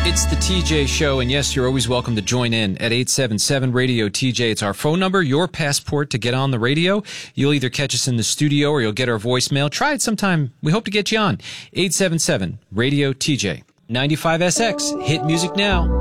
It's the TJ Show, and yes, you're always welcome to join in at 877-RADIO-TJ. It's our phone number, your passport to get on the radio. You'll either catch us in the studio or you'll get our voicemail. Try it sometime. We hope to get you on. 877-RADIO-TJ. 95SX. Hit music now.